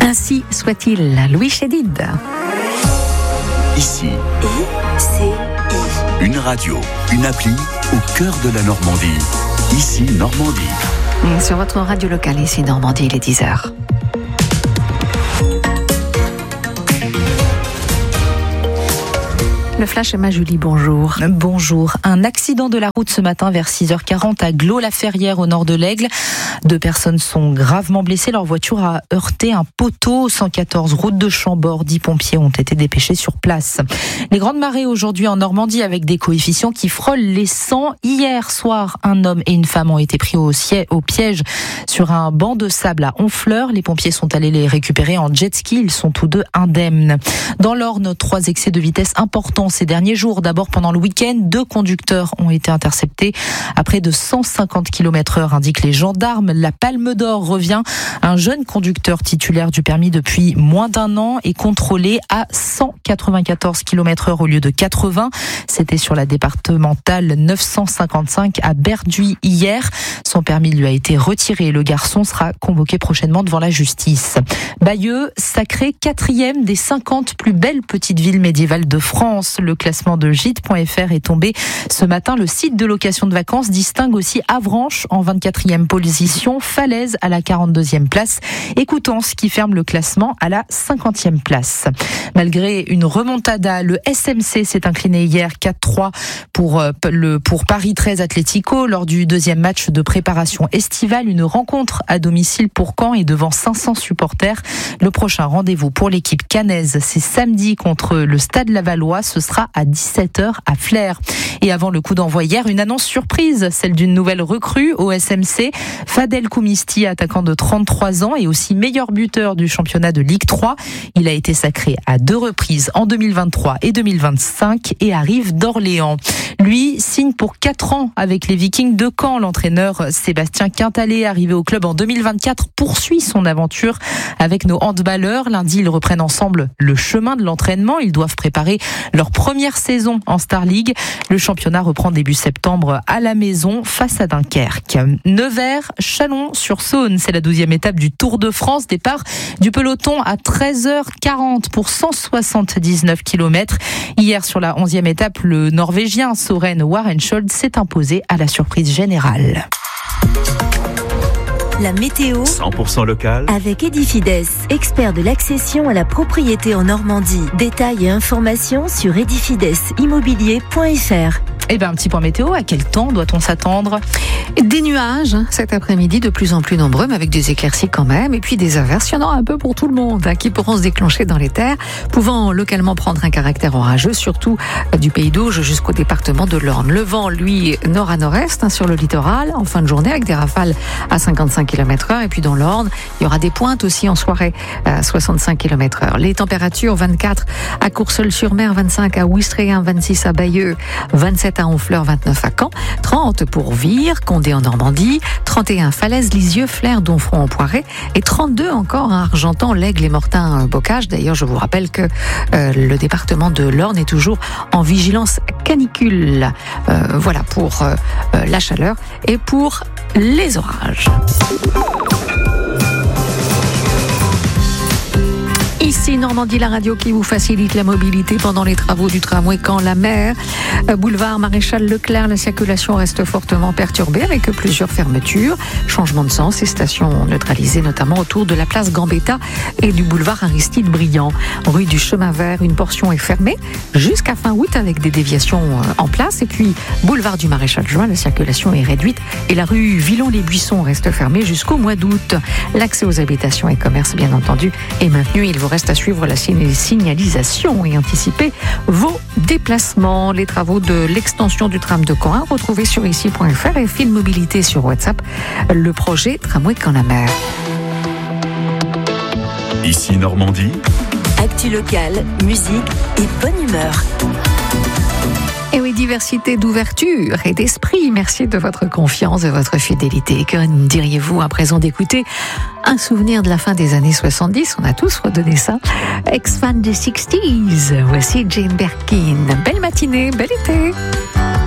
Ainsi soit-il, Louis Chédid. Ici, une radio, une appli au cœur de la Normandie. Ici, Normandie. Et sur votre radio locale, ici Normandie, il est 10h. Le Flash, Emma Julie, bonjour. Bonjour. Un accident de la route ce matin vers 6h40 à Glos-la-Ferrière au nord de l'Aigle. 2 personnes sont gravement blessées. Leur voiture a heurté un poteau. 114 route de Chambord. 10 pompiers ont été dépêchés sur place. Les grandes marées aujourd'hui en Normandie avec des coefficients qui frôlent les 100. Hier soir, un homme et une femme ont été pris au piège sur un banc de sable à Honfleur. Les pompiers sont allés les récupérer en jet ski. Ils sont tous 2 indemnes. Dans l'Orne, 3 excès de vitesse importants ces derniers jours. D'abord, pendant le week-end, 2 conducteurs ont été interceptés à près de 150 km/h, indiquent les gendarmes. La Palme d'Or revient. Un jeune conducteur titulaire du permis depuis moins d'1 an est contrôlé à 194 km/h au lieu de 80. C'était sur la départementale 955 à Berduy hier. Son permis lui a été retiré. Le garçon sera convoqué prochainement devant la justice. Bayeux, sacré 4e des 50 plus belles petites villes médiévales de France. Le classement de gîtes.fr est tombé ce matin. Le site de location de vacances distingue aussi Avranches en 24e position, Falaise à la 42e place et Coutances qui ferme le classement à la 50e place. Malgré une remontada, le SMC s'est incliné hier 4-3 pour Paris 13 Atlético lors du 2e match de préparation estivale. Une rencontre à domicile pour Caen et devant 500 supporters. Le prochain rendez-vous pour l'équipe caennaise, c'est samedi contre le Stade Lavallois. Ce sera à 17h à Flers. Et avant le coup d'envoi hier, une annonce surprise, celle d'une nouvelle recrue au SMC. Fadel Koumisti, attaquant de 33 ans et aussi meilleur buteur du championnat de Ligue 3. Il a été sacré à 2 reprises en 2023 et 2025 et arrive d'Orléans. Lui signe pour 4 ans avec les Vikings de Caen. L'entraîneur Sébastien Quintalet, arrivé au club en 2024, poursuit son aventure avec nos handballeurs. Lundi, ils reprennent ensemble le chemin de l'entraînement. Ils doivent préparer leur première saison en Star League. Le championnat reprend début septembre à la maison face à Dunkerque. Nevers, Chalon-sur-Saône, c'est la 12e étape du Tour de France. Départ du peloton à 13h40 pour 179 km. Hier, sur la 11e étape, le Norvégien Søren Warensholt s'est imposé à la surprise générale. La météo 100% local avec Edifides, expert de l'accession à la propriété en Normandie. Détails et informations sur edifidesimmobilier.fr. Eh bien, un petit point météo, à quel temps doit-on s'attendre ? Des nuages cet après-midi de plus en plus nombreux, mais avec des éclaircies quand même, et puis des averses, il y en aura un peu pour tout le monde, qui pourront se déclencher dans les terres, pouvant localement prendre un caractère orageux, surtout du Pays d'Auge jusqu'au département de l'Orne. Le vent, lui, nord à nord-est, sur le littoral, en fin de journée, avec des rafales à 55 km/h, et puis dans l'Orne, il y aura des pointes aussi en soirée à 65 km/h. Les températures, 24 à Courseulles-sur-Mer, 25 à Ouistreham, 26 à Bayeux, 27 à Honfleur, 29 à Caen, 30 pour Vire, Condé en Normandie, 31 Falaise, Lisieux, Flers, Domfront en Poiré et 32 encore à Argentan, l'Aigle et Mortain, Bocage. D'ailleurs, je vous rappelle que le département de l'Orne est toujours en vigilance canicule. Voilà pour la chaleur et pour les orages. Ici Normandie, la radio qui vous facilite la mobilité pendant les travaux du tramway Caen-la-Mer. Boulevard Maréchal Leclerc, la circulation reste fortement perturbée avec plusieurs fermetures, changement de sens et stations neutralisées notamment autour de la place Gambetta et du boulevard Aristide Briand. Rue du Chemin Vert, une portion est fermée jusqu'à fin août avec des déviations en place. Et puis boulevard du Maréchal Juin, la circulation est réduite et la rue Villon-les-Buissons reste fermée jusqu'au mois d'août. L'accès aux habitations et commerces, bien entendu, est maintenu. Il vous reste à suivre la signalisation et anticiper vos déplacements. Les travaux de l'extension du tram de Caen, retrouvez sur ici.fr et Fil Mobilité sur WhatsApp. Le projet Tramway Caen-la-Mer. Ici Normandie. Actu locale, musique et bonne humeur. Et oui, diversité d'ouverture et d'esprit. Merci de votre confiance et votre fidélité. Que diriez-vous à présent d'écouter un souvenir de la fin des années 70? On a tous redonné ça. Ex-fan des 60s. Voici Jane Birkin. Belle matinée, bel été.